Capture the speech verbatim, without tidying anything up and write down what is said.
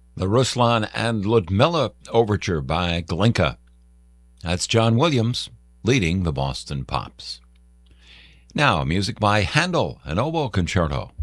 The Ruslan and Ludmilla Overture by Glinka. That's John Williams leading the Boston Pops. Now, music by Handel, an oboe concerto.